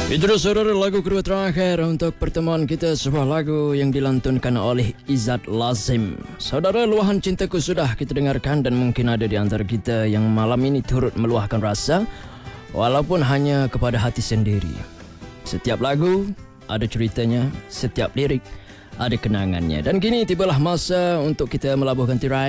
Itu dah saudara lagu kedua terakhir untuk pertemuan kita, sebuah lagu yang dilantunkan oleh Izzat Lazim. Saudara, luahan cintaku sudah kita dengarkan dan mungkin ada di antara kita yang malam ini turut meluahkan rasa walaupun hanya kepada hati sendiri. Setiap lagu ada ceritanya, setiap lirik ada kenangannya. Dan kini tibalah masa untuk kita melabuhkan tirai